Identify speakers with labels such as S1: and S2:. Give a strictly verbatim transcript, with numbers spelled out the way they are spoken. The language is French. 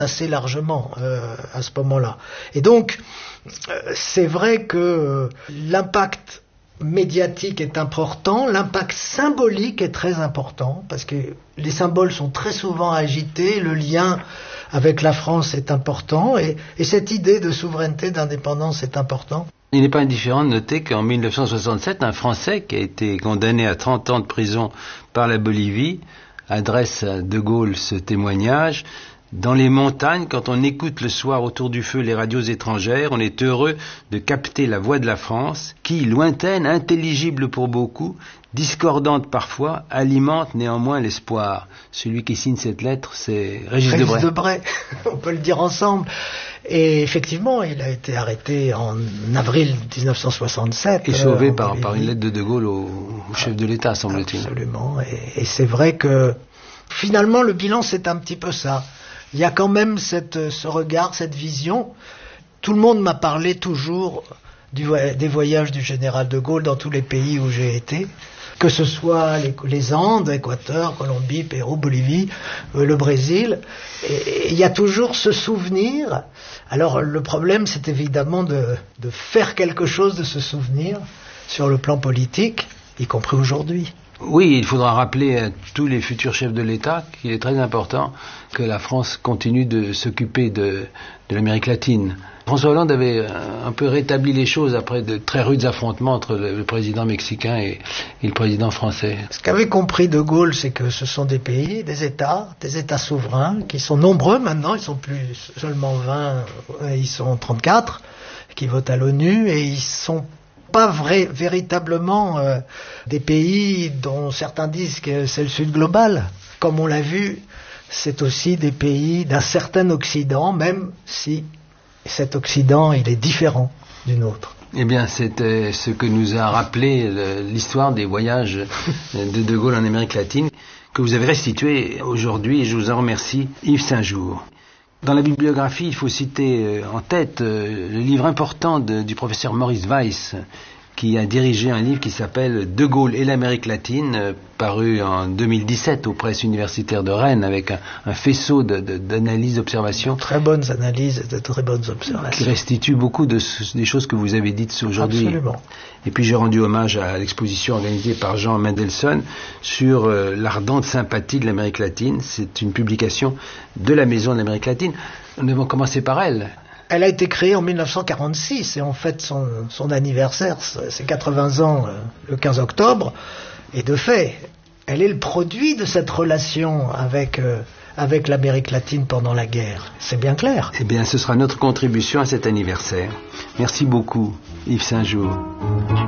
S1: assez largement euh, à ce moment-là. Et donc, euh, c'est vrai que l'impact médiatique est important, l'impact symbolique est très important, parce que les symboles sont très souvent agités, le lien avec la France est important, et, et cette idée de souveraineté, d'indépendance est important.
S2: Il n'est pas indifférent de noter qu'en mille neuf cent soixante-sept, un Français qui a été condamné à trente ans de prison par la Bolivie adresse à De Gaulle ce témoignage. Dans les montagnes, quand on écoute le soir autour du feu les radios étrangères, on est heureux de capter la voix de la France, qui, lointaine, intelligible pour beaucoup, discordante parfois, alimente néanmoins l'espoir. Celui qui signe cette lettre, c'est Régis Debray.
S1: Régis Debray, on peut le dire ensemble. Et effectivement, il a été arrêté en avril dix-neuf cent soixante-sept.
S2: Et sauvé euh, par, par une lettre de De Gaulle au, au chef de l'État, semble-t-il.
S1: Absolument. Et, et c'est vrai que, finalement, le bilan, c'est un petit peu ça. Il y a quand même cette, ce regard, cette vision. Tout le monde m'a parlé toujours du, des voyages du général de Gaulle dans tous les pays où j'ai été, que ce soit les, les Andes, Équateur, Colombie, Pérou, Bolivie, euh, le Brésil. Et il y a toujours ce souvenir. Alors le problème, c'est évidemment de, de faire quelque chose de ce souvenir sur le plan politique, y compris aujourd'hui.
S2: Oui, il faudra rappeler à tous les futurs chefs de l'État qu'il est très important que la France continue de s'occuper de, de l'Amérique latine. François Hollande avait un peu rétabli les choses après de très rudes affrontements entre le, le président mexicain et, et le président français.
S1: Ce qu'avait compris De Gaulle, c'est que ce sont des pays, des États, des États souverains, qui sont nombreux maintenant, ils sont plus seulement vingt, ils sont trente-quatre, qui votent à l'ONU, et ils sont pas vrai, véritablement euh, des pays dont certains disent que c'est le Sud global. Comme on l'a vu, c'est aussi des pays d'un certain Occident, même si cet Occident, il est différent du nôtre.
S2: Eh bien, c'était ce que nous a rappelé le, l'histoire des voyages de De Gaulle en Amérique latine, que vous avez restitué aujourd'hui, et je vous en remercie, Yves Saint-Jour. Dans la bibliographie, il faut citer en tête le livre important de, du professeur Maurice Weiss, qui a dirigé un livre qui s'appelle De Gaulle et l'Amérique latine, paru en deux mille dix-sept aux presses universitaires de Rennes, avec un, un faisceau de, de, d'analyses, d'observations.
S1: Très bonnes analyses, de très bonnes observations.
S2: Qui restituent beaucoup de, des choses que vous avez dites aujourd'hui.
S1: Absolument.
S2: Et puis j'ai rendu hommage à l'exposition organisée par Jean Mendelssohn sur euh, l'ardente sympathie de l'Amérique latine. C'est une publication de la Maison de l'Amérique latine. Nous avons commencé par elle.
S1: Elle a été créée en mille neuf cent quarante-six et en fait son, son anniversaire, c'est quatre-vingts ans euh, le quinze octobre. Et de fait, elle est le produit de cette relation avec, euh, avec l'Amérique latine pendant la guerre. C'est bien clair.
S2: Eh bien, ce sera notre contribution à cet anniversaire. Merci beaucoup, Yves Saint-Jour.